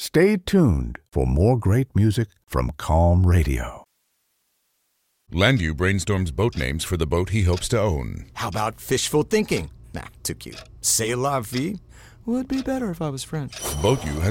Stay tuned for more great music from Calm Radio. Landu brainstorms boat names for the boat he hopes to own. How about fishful thinking? Nah, too cute. C'est la vie would be better if I was French. Boat U has